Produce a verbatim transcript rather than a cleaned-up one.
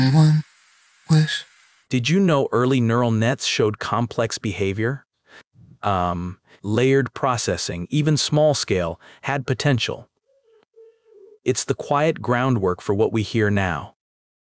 One wish. Did you know early neural nets showed complex behavior? Um, layered processing, even small scale, had potential. It's the quiet groundwork for what we hear now.